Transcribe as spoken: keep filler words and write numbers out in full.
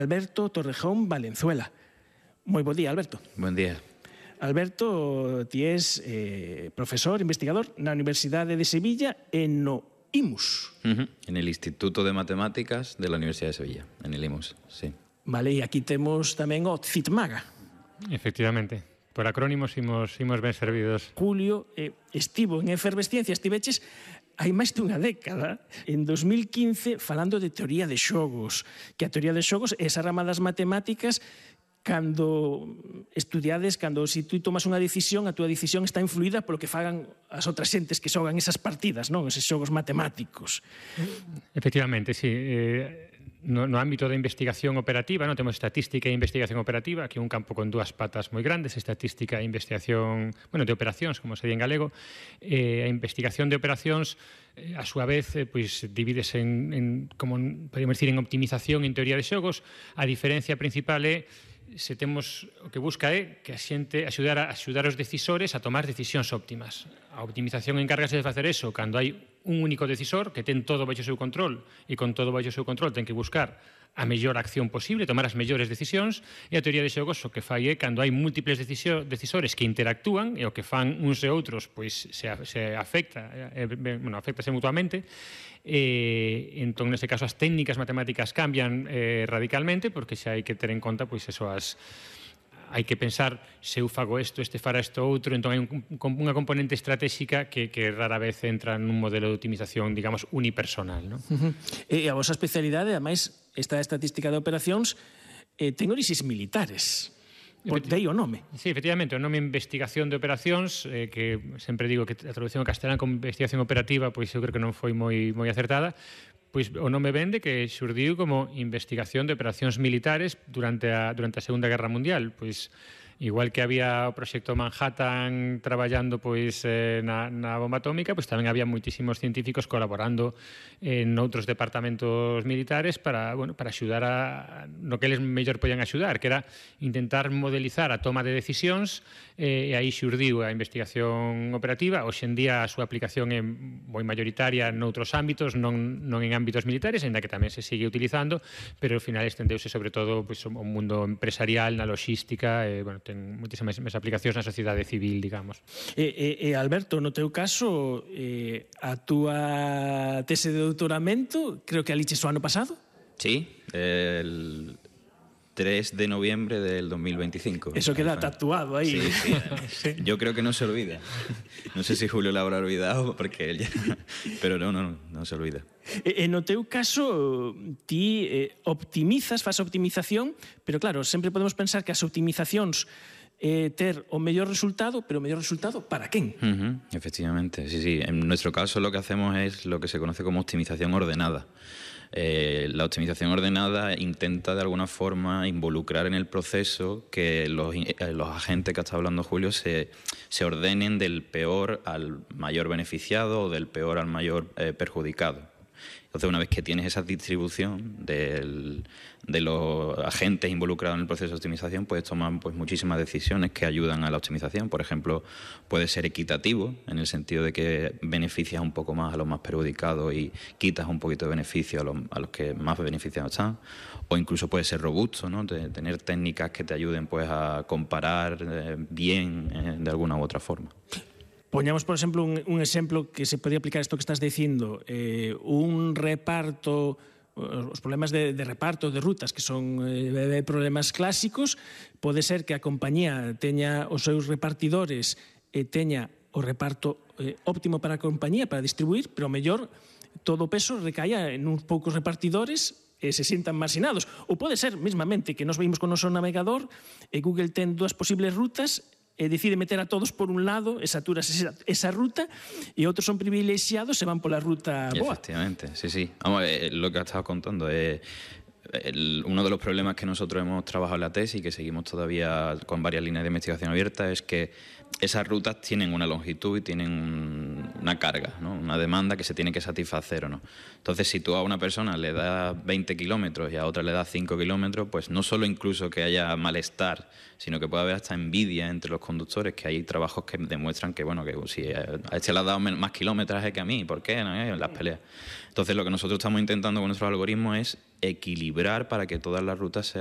Alberto Torrejón Valenzuela. Moi bo día, Alberto. Buen día. Alberto, ti és eh, profesor, investigador na Universidade de Sevilla e no I M U S. Uh-huh. En el Instituto de Matemáticas de la Universidad de Sevilla, en el I M U S, sí. Vale, e aquí temos tamén o CITMAGA. Efectivamente. Por acrónimos imos, imos ben servidos. Julio eh, estivo en efervesciencia, estiveches hai máis de unha década, en dos mil quince, falando de teoría de xogos, que a teoría de xogos é esa rama das matemáticas cando estudiades, cando se tú tomas unha decisión, a túa decisión está influída polo que fagan as outras xentes que xogan esas partidas, non? Eses xogos matemáticos. Efectivamente, sí. Eh, no, no ámbito da investigación operativa, non temos estatística e investigación operativa, que é un campo con dúas patas moi grandes, estatística e investigación, bueno, de operacións, como sería en galego. Eh, a investigación de operacións, eh, a súa vez, eh, pois divides en, en como podemos decir, en optimización en teoría de xogos. A diferencia principal é se temos o que busca é que a xente axudar a axudar os decisores a tomar decisións óptimas. A optimización encárgase de facer eso cando hai un único decisor que ten todo baixo o seu control e con todo baixo o seu control ten que buscar a mellor acción posible, tomar as mellores decisións, e a teoría de xogos o que fai é cando hai múltiples decisores que interactúan e o que fan uns e outros pois se, se afecta, eh, bueno, afectase mutuamente. E, entón, nese caso, as técnicas matemáticas cambian eh, radicalmente porque xa hai que ter en conta pois eso, as hai que pensar se eu fago isto, este fará isto outro, entón hai un, unha componente estratégica que, que rara vez entra nun modelo de optimización, digamos, unipersonal, non? Uh-huh. E a vosa especialidade, ademais, esta estatística de operacións, eh, ten orixes militares. Por dei o nome. Sí, efectivamente, o nome investigación de operacións, eh, que sempre digo que a traducción ao castelán como investigación operativa, pois eu creo que non foi moi moi acertada, pois o nome vende que xurdiu como investigación de operacións militares durante a durante a Segunda Guerra Mundial, pois igual que había o proxecto Manhattan traballando pois eh, na, na bomba atómica, pois tamén había moitísimos científicos colaborando en outros departamentos militares para, bueno, para axudar a no que eles mellor podían axudar, que era intentar modelizar a toma de decisións, eh, e aí xurdiu a investigación operativa. Hoxe en día a súa aplicación é moi maioritaria noutros ámbitos, non, non en ámbitos militares, ainda que tamén se sigue utilizando, pero ao final estendeuse sobre todo pois, o mundo empresarial, na logística, e, bueno, ten moitísimas aplicacións na sociedade civil, digamos. E, e, e Alberto, no teu caso, eh, a túa tese de doutoramento, creo que aliches o ano pasado? Sí, el tres de noviembre del dos mil veinticinco. Eso queda tatuado ahí. Sí, sí. Sí. Yo creo que no se olvida. No sé si Julio lo habrá olvidado, porque él ya... pero no, no, no se olvida. E, e no teu caso, ti eh, optimizas, faz optimización, pero claro, sempre podemos pensar que as optimizacións eh, ter o mellor resultado, pero o mellor resultado para quen? Uh-huh, efectivamente, sí, sí. En nuestro caso lo que hacemos es lo que se conoce como optimización ordenada. Eh, la optimización ordenada intenta de alguna forma involucrar en el proceso que los, eh, los agentes que está hablando Julio se, se ordenen del peor al mayor beneficiado o del peor al mayor eh, perjudicado. Entonces, una vez que tienes esa distribución del, de los agentes involucrados en el proceso de optimización, puedes tomar pues, muchísimas decisiones que ayudan a la optimización. Por ejemplo, puede ser equitativo, en el sentido de que beneficias un poco más a los más perjudicados y quitas un poquito de beneficio a los, a los que más beneficiados están. O incluso puede ser robusto, ¿no? De tener técnicas que te ayuden pues, a comparar eh, bien eh, de alguna u otra forma. Poñamos, por exemplo, un, un exemplo que se podría aplicar isto que estás dicindo, eh, un reparto, os problemas de, de reparto de rutas, que son eh, problemas clásicos, pode ser que a compañía teña os seus repartidores e teña o reparto eh, óptimo para a compañía, para distribuir, pero mellor todo o peso recaia en uns poucos repartidores e se sintan marxinados. Ou pode ser, mesmamente, que nos veimos con o noso navegador e Google ten dúas posibles rutas e decide meter a todos por un lado e saturas esa, esa ruta e outros son privilexiados e van pola ruta boa. Efectivamente, sí, sí. Vamos, eh, lo que has estado contando es el, uno de los problemas que nosotros hemos trabajado en la tesis y que seguimos todavía con varias líneas de investigación abiertas es que esas rutas tienen una longitud y tienen una carga, ¿no? Una demanda que se tiene que satisfacer o no. Entonces, si tú a una persona le das veinte kilómetros y a otra le das cinco kilómetros, pues no solo incluso que haya malestar, sino que puede haber hasta envidia entre los conductores, que hay trabajos que demuestran que, bueno, que si a este le ha dado más kilómetraje que a mí, ¿por qué? ¿No? En las peleas. Entonces, lo que nosotros estamos intentando con nuestros algoritmos es equilibrar para que todas las rutas sean